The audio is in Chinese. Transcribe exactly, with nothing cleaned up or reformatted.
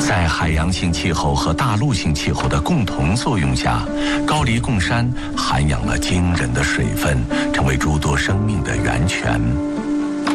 在海洋性气候和大陆性气候的共同作用下，高黎贡山涵养了惊人的水分，成为诸多生命的源泉。